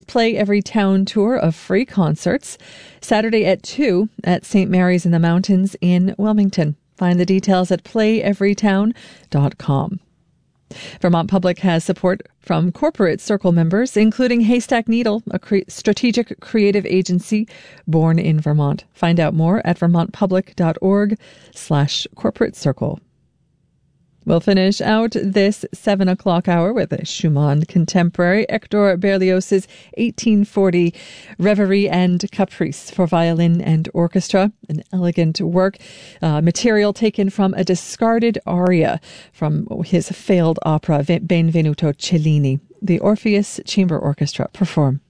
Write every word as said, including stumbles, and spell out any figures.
Play Every Town tour of free concerts Saturday at two at Saint Mary's in the Mountains in Wilmington. Find the details at play every town dot com. Vermont Public has support from Corporate Circle members, including Haystack Needle, a cre- strategic creative agency born in Vermont. Find out more at vermontpublic.org slash corporate circle. We'll finish out this seven o'clock hour with a Schumann contemporary, Hector Berlioz's eighteen forty Reverie and Caprice for violin and orchestra, an elegant work, uh, material taken from a discarded aria from his failed opera Benvenuto Cellini. The Orpheus Chamber Orchestra perform.